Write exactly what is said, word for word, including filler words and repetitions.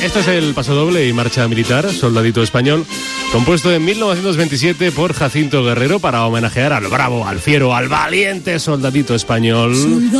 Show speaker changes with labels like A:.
A: Este es el pasodoble y marcha militar, Soldadito Español, compuesto en mil novecientos veintisiete por Jacinto Guerrero para homenajear al bravo, al fiero, al valiente soldadito español.